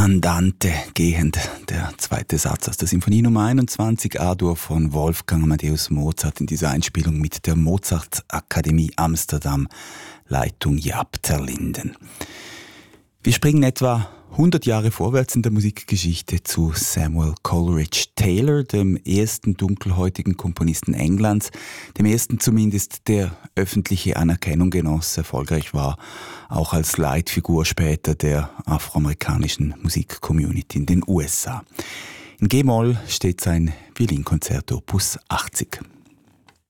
Andante, gehend, der zweite Satz aus der Sinfonie Nummer 21 A-Dur von Wolfgang Amadeus Mozart in dieser Einspielung mit der Mozart-Akademie Amsterdam, Leitung Jaap ter Linden. Wir springen etwa 100 Jahre vorwärts in der Musikgeschichte zu Samuel Coleridge Taylor, dem ersten dunkelhäutigen Komponisten Englands, dem ersten zumindest, der öffentliche Anerkennung genoss, erfolgreich war, auch als Leitfigur später der afroamerikanischen Musikcommunity in den USA. In G-Moll steht sein Violinkonzert Opus 80.